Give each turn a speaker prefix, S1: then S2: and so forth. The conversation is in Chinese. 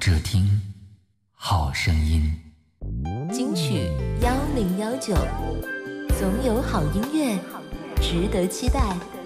S1: 只听好声音。
S2: 金曲1019，总有好音乐值得期待。